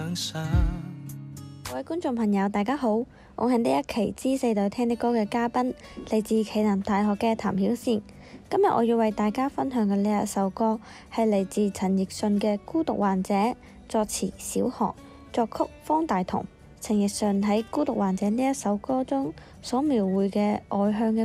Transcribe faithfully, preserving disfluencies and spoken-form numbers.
想想。 各位觀眾朋友，大家好，我係呢一期 G 四隊聽的歌嘅嘉賓，嚟自暨南大學嘅譚曉倩。今日我要為大家分享嘅呢一首歌係嚟自陳奕迅嘅《孤獨患者》，作詞小河，作曲方大同。陳奕迅喺《孤獨患者》呢一首歌中所描繪嘅外向嘅